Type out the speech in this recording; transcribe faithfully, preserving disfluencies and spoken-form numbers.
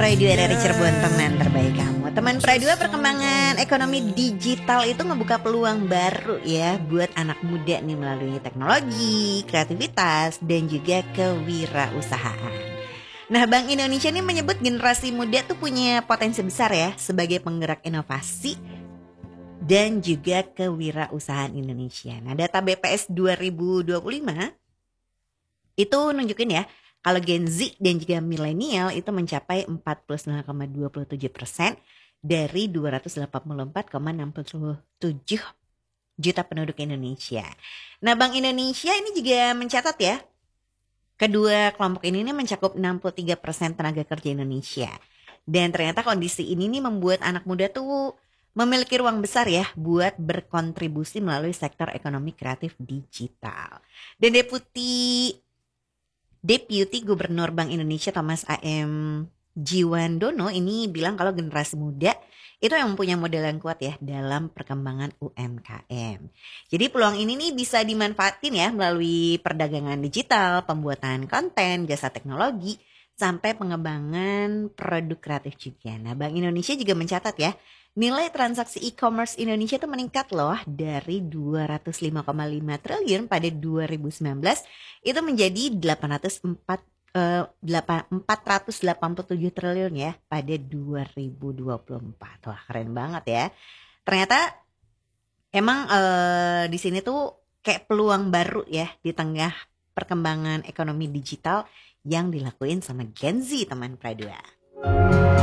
Roy Dua dari Cirebon, teman terbaik kamu. Teman Pradua, perkembangan ekonomi digital itu ngebuka peluang baru ya buat anak muda nih melalui teknologi, kreativitas, dan juga kewirausahaan. Nah, Bank Indonesia ini menyebut generasi muda tuh punya potensi besar ya sebagai penggerak inovasi dan juga kewirausahaan Indonesia. Nah, data B P S dua ribu dua puluh lima itu nunjukin ya, kalau Gen Z dan juga milenial itu mencapai empat puluh sembilan koma dua tujuh persen dari dua ratus delapan puluh empat koma enam tujuh juta penduduk Indonesia. Nah, Bank Indonesia ini juga mencatat ya, kedua kelompok ini nih mencakup enam puluh tiga persen tenaga kerja Indonesia. Dan ternyata kondisi ini nih membuat anak muda tuh memiliki ruang besar ya buat berkontribusi melalui sektor ekonomi kreatif digital. Dan Deputi Deputi Gubernur Bank Indonesia Thomas A M Jiwandono ini bilang kalau generasi muda itu yang mempunyai modal yang kuat ya dalam perkembangan U M K M. Jadi peluang ini nih bisa dimanfaatin ya melalui perdagangan digital, pembuatan konten, jasa teknologi, sampai pengembangan produk kreatif juga. Nah, Bank Indonesia juga mencatat ya, nilai transaksi e-commerce Indonesia itu meningkat loh dari dua ratus lima koma lima triliun pada dua ribu sembilan belas itu menjadi delapan ratus empat, eh, empat ratus delapan puluh tujuh triliun ya pada dua ribu dua puluh empat. Wah, keren banget ya. Ternyata emang eh, di sini tuh kayak peluang baru ya di tengah perkembangan ekonomi digital yang dilakuin sama Gen Z, teman Pradua.